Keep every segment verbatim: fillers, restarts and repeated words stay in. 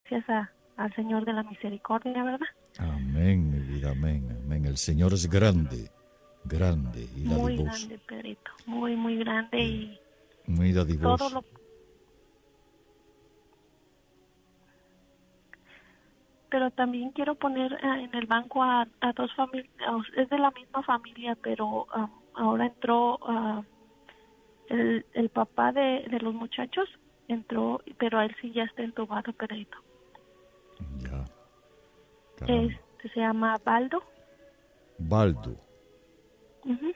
gracias a, al Señor de la Misericordia, ¿verdad? Amén, mi vida, amén, amén. El Señor es grande, grande y dadivoso. Muy grande, Pedrito, muy, muy grande Sí, y muy dadivoso. todo lo... Pero también quiero poner uh, en el banco a, a dos familias, es de la misma familia, pero uh, ahora entró uh, el, el papá de, de los muchachos, entró, pero a él sí ya está entubado, Pedrito. Ya. Caramba. Este se llama Baldo. Baldo. Uh-huh.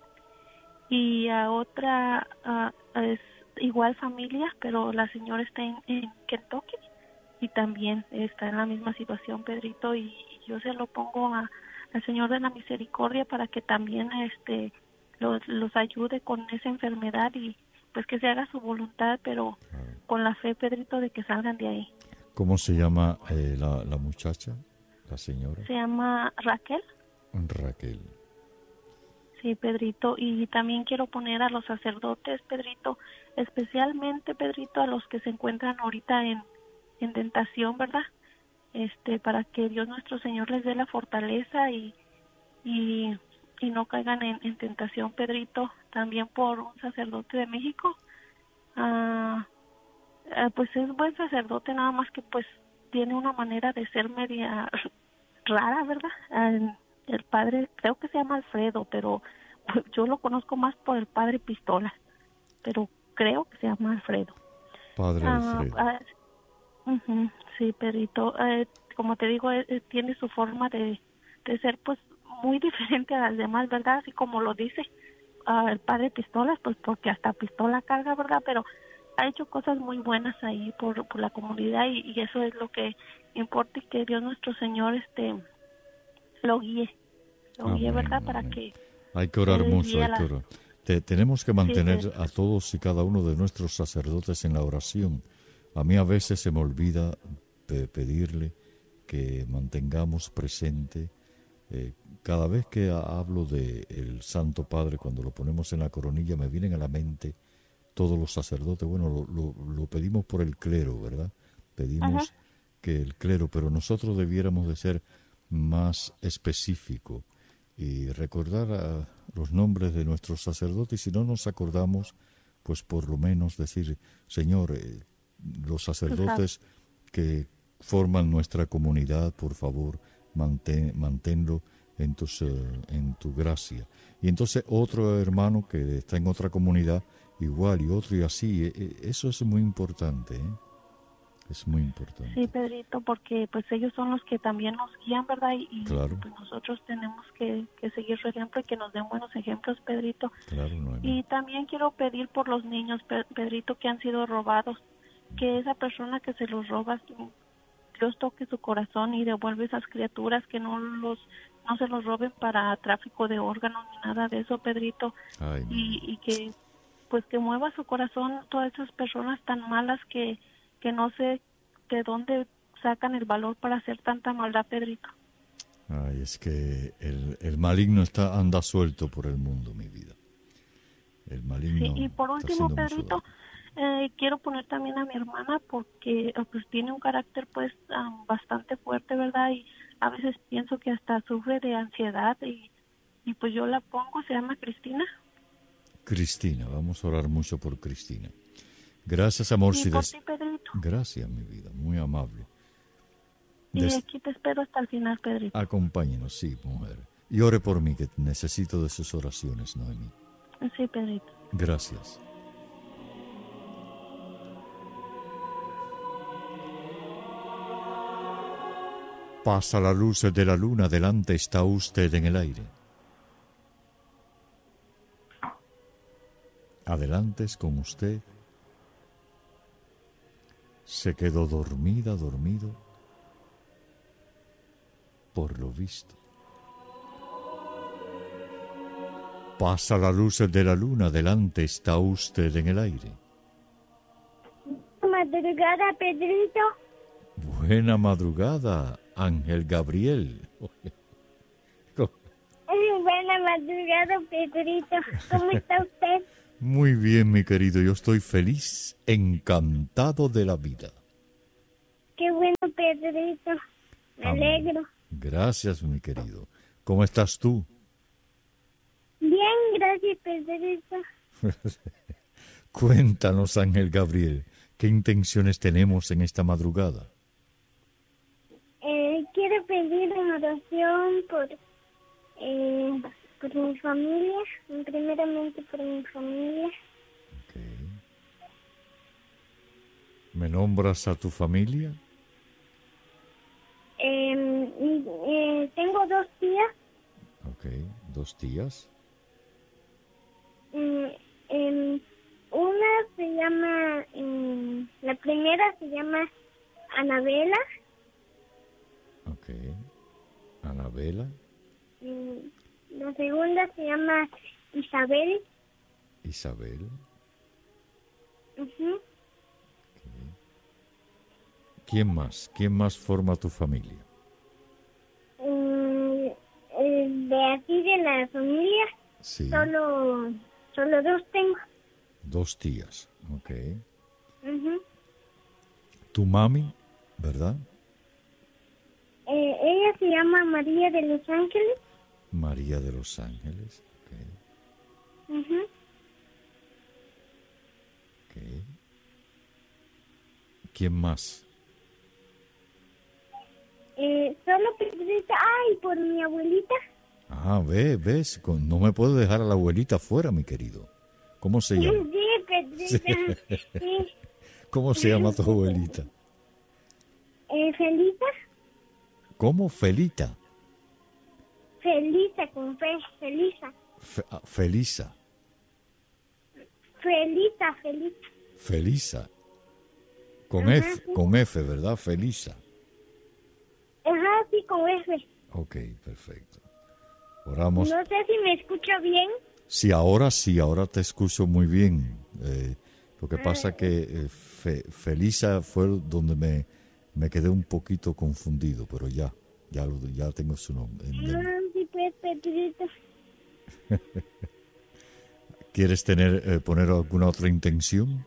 Y a otra uh, es igual familia, pero la señora está en, en Kentucky y también está en la misma situación, Pedrito, y, y yo se lo pongo a, al Señor de la Misericordia para que también este los, los ayude con esa enfermedad y pues que se haga su voluntad, pero claro, con la fe, Pedrito, de que salgan de ahí. ¿Cómo se llama eh, la, la muchacha, la señora? Se llama Raquel. Raquel. Sí, Pedrito, y también quiero poner a los sacerdotes, Pedrito, especialmente, Pedrito, a los que se encuentran ahorita en, en tentación, ¿verdad? Este, para que Dios nuestro Señor les dé la fortaleza y, y, y no caigan en, en tentación, Pedrito. También por un sacerdote de México, ah, ah, pues es buen sacerdote, nada más que pues tiene una manera de ser media rara, ¿verdad? Ah, el padre, creo que se llama Alfredo, pero pues, yo lo conozco más por el padre Pistola, pero creo que se llama Alfredo. Padre Alfredo. Ah, ah, uh-huh, sí, Pedrito, eh, como te digo, eh, tiene su forma de, de ser pues muy diferente a las demás, ¿verdad? Así como lo dice uh, el padre Pistola, pues porque hasta pistola carga, ¿verdad? Pero ha hecho cosas muy buenas ahí por, por la comunidad y, y eso es lo que importa, y que Dios nuestro Señor este lo guíe, lo guíe, ¿verdad? Para que... Hay que orar mucho, hay la... que orar. Te, tenemos que mantener sí, a todos y cada uno de nuestros sacerdotes en la oración. A mí a veces se me olvida pe- pedirle que mantengamos presente, eh, cada vez que hablo de el Santo Padre, cuando lo ponemos en la coronilla, me vienen a la mente todos los sacerdotes. Bueno, lo, lo, lo pedimos por el clero, ¿verdad? Pedimos uh-huh. que el clero, pero nosotros debiéramos de ser más específico y recordar a los nombres de nuestros sacerdotes. Si no nos acordamos, pues por lo menos decir, Señor, eh, los sacerdotes que forman nuestra comunidad, por favor, mantén, manténlo en, tus, uh, en tu gracia. Y entonces otro hermano que está en otra comunidad, igual, y otro y así, eh, eso es muy importante, ¿eh? Es muy importante. Sí, Pedrito, porque pues ellos son los que también nos guían, ¿verdad? Y, y claro. pues nosotros tenemos que, que seguir su ejemplo y que nos den buenos ejemplos, Pedrito. Claro, no hay y nada. También quiero pedir por los niños, Pedrito, que han sido robados, que esa persona que se los roba, Dios toque su corazón y devuelve esas criaturas, que no los no se los roben para tráfico de órganos ni nada de eso, Pedrito. Ay, y, y que pues que mueva su corazón todas esas personas tan malas que que no sé de dónde sacan el valor para hacer tanta maldad, Pedrito. Ay, es que el, el maligno está anda suelto por el mundo, mi vida. El maligno. Sí, y por último, Pedrito, eh, quiero poner también a mi hermana porque pues tiene un carácter pues um, bastante fuerte, ¿verdad? Y a veces pienso que hasta sufre de ansiedad y, y pues yo la pongo, se llama Cristina. Cristina, vamos a orar mucho por Cristina. Gracias, amor. Y si por des... ti, Pedrito. Gracias, mi vida, muy amable. Y des... aquí te espero hasta el final, Pedrito. Acompáñenos, sí, mujer. Y ore por mí, que necesito de sus oraciones, Noemí. Sí, Pedrito. Gracias. Pasa la luz de la luna, delante está usted en el aire. Adelante es con usted. Se quedó dormida, dormido, por lo visto. Pasa la luz de la luna, delante está usted en el aire. Madrugada, Pedrito. Buena madrugada, Ángel Gabriel. Buena madrugada, Pedrito. ¿Cómo está usted? Muy bien, mi querido, yo estoy feliz, encantado de la vida. qué bueno, Pedrito. Me Amén. alegro. Gracias, mi querido. ¿Cómo estás tú? Bien, gracias, Pedrito. Cuéntanos, Ángel Gabriel, ¿qué intenciones tenemos en esta madrugada? Eh, quiero pedir una oración por, eh, por mi familia, primeramente por mi familia. Okay. ¿Me nombras a tu familia? Eh, eh, tengo dos tías. Ok, dos tías. Mm, em, una se llama, em, la primera se llama Anabela. Ok. Anabela. Mm, la segunda se llama Isabel. Isabel. Ujú. ¿Quién más? ¿Quién más forma tu familia? Mm, eh, de aquí de la familia, Sí. solo, solo dos tengo. Dos tías. Ok. Ujú. Tu mami, ¿verdad? Eh, ella se llama María de los Ángeles. María de los Ángeles. Ok. Ujú. Ok. ¿Quién más? Eh, solo Pedrito, ay, por mi abuelita. Ah, ve, ves, con- no me puedo dejar a la abuelita fuera, mi querido. ¿Cómo se llama? Sí, Pedrito. Sí. ¿Cómo se llama tu abuelita? Eh, Felita. ¿Cómo? Felita. Felisa, con fe, Felisa. Fe- ah, Felisa. Felita, Felita. Felisa. Con Ajá, F, sí. con F, ¿verdad? Felisa. Ajá, sí, con F. Ok, perfecto. Oramos. No sé si me escucha bien. Sí, ahora sí, ahora te escucho muy bien. Eh, lo que pasa que eh, Fe- Felisa fue donde me, me quedé un poquito confundido, pero ya, ya, lo- ya tengo su nombre. Ah, sí, pues, Pedrito. ¿Quieres tener, eh, poner alguna otra intención?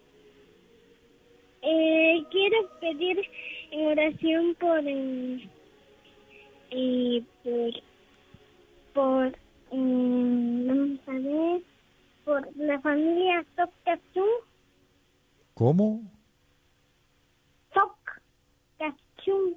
Eh, quiero pedir en oración por, eh, eh, por, por, eh, vamos a ver, por la familia Sok Katsun. ¿Cómo? Sok Katsun.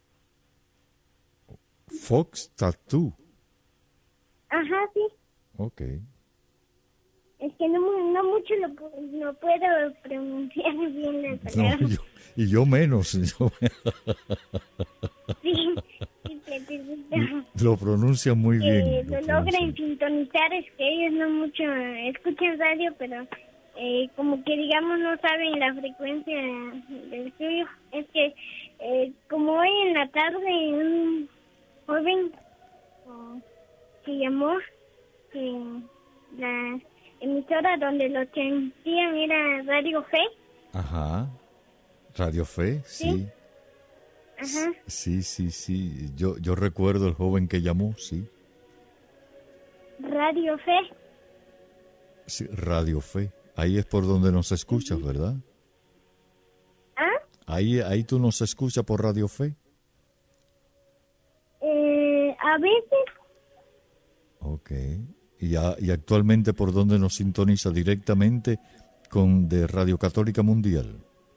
Fox Tattoo. Ajá, sí. Ok. Es que no, mu- no mucho lo, pu- no puedo pronunciar bien la No, palabra. yo, y yo menos. Yo, Sí, sí, Pedrito. lo pronuncia muy Que bien. lo pronuncia. logren sintonizar, es que ellos no mucho escuchan radio, pero eh, como que digamos no saben la frecuencia del suyo. Es que eh, como hoy en la tarde un joven oh, que llamó, que la emisora donde lo sentían era Radio Fe. Ajá. Radio Fe, sí. Sí. Ajá. Sí, sí, sí. Yo, yo recuerdo el joven que llamó, sí. Radio Fe. Sí, Radio Fe. Ahí es por donde nos escuchas, ¿verdad? ¿Ah? Ahí, ahí tú nos escuchas por Radio Fe. Eh, a veces, Ok. Y, a- y actualmente por donde nos sintoniza directamente con de Radio Católica Mundial.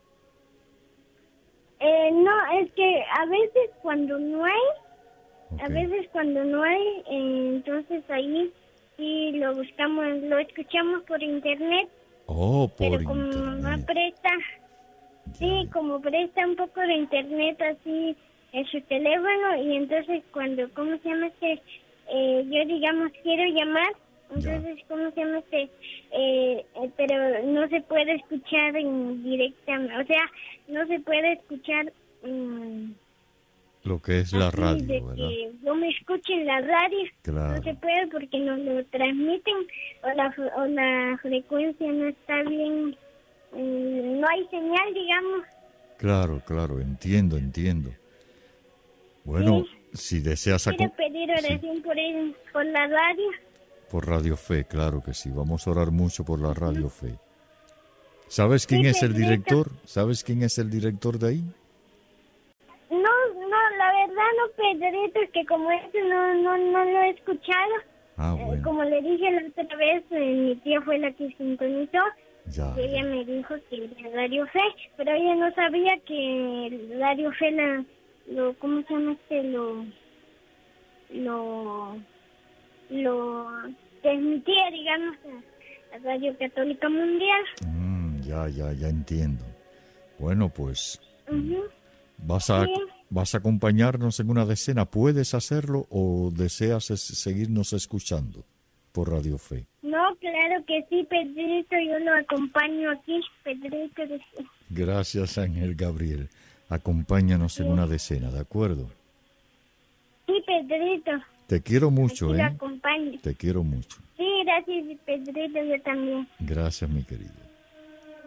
eh, no, es que a veces cuando no hay, a Ok. veces cuando no hay, eh, entonces ahí sí lo buscamos, lo escuchamos por internet, Oh, por pero como mamá internet. presta, sí, como presta un poco de internet así en su teléfono y entonces cuando, ¿cómo se llama este? Eh, yo digamos quiero llamar, entonces, ¿cómo se llama este? Eh, eh, pero no se puede escuchar en directamente, o sea, no se puede escuchar mm, Lo que es la así radio, de ¿verdad? que no me escuchen la radio. Claro. No se puede porque nos lo transmiten o la, fre- o la frecuencia no está bien, mm, no hay señal, digamos. Claro, claro, entiendo, entiendo. Bueno, si deseas... Quiero aco- pedir sí, oración por él, por la radio. por Radio Fe, claro que sí. Vamos a orar mucho por la Radio Fe. ¿Sabes quién Sí, es el Pedrito. director? ¿Sabes quién es el director de ahí? verdad no, Pedrito, es que como eso no, no, no lo he escuchado. Ah, Eh, bueno. como le dije la otra vez, eh, mi tía fue la que sintonizó. Ya, Y ella ya. me dijo que era Radio Fe, pero ella no sabía que Radio Fe la, lo, ¿cómo se llama este? Lo, lo, lo transmitía, digamos, a, a Radio Católica Mundial. Mm, ya, ya, ya entiendo. Bueno, pues Ujú. vas a, Sí. vas a acompañarnos en una decena. ¿Puedes hacerlo o deseas es- seguirnos escuchando por Radio Fe? No, claro que sí, Pedrito, yo lo acompaño aquí, Pedrito. de- Gracias, Ángel Gabriel. Acompáñanos en una decena, ¿de acuerdo? Sí, Pedrito, Te quiero mucho, aquí lo ¿eh? acompaño. Te quiero mucho. Sí, gracias, Pedrito, yo también. Gracias, mi querido.